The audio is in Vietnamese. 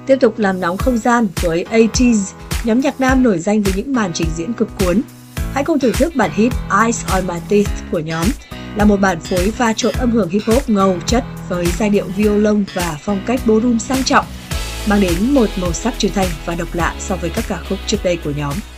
Tiếp tục làm nóng không gian với ATEEZ, nhóm nhạc nam nổi danh với những màn trình diễn cực cuốn. Hãy cùng thưởng thức bản hit Eyes on My Teeth của nhóm, là một bản phối pha trộn âm hưởng hip hop ngầu chất với giai điệu violon và phong cách ballroom sang trọng, mang đến một màu sắc trưởng thành và độc lạ so với các ca khúc trước đây của nhóm.